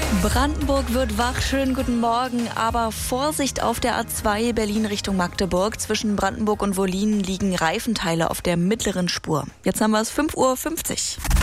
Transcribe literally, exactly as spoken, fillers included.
Brandenburg wird wach, schönen guten Morgen, aber Vorsicht auf der A zwei Berlin Richtung Magdeburg. Zwischen Brandenburg und Wollin liegen Reifenteile auf der mittleren Spur. Jetzt haben wir es fünf Uhr fünfzig.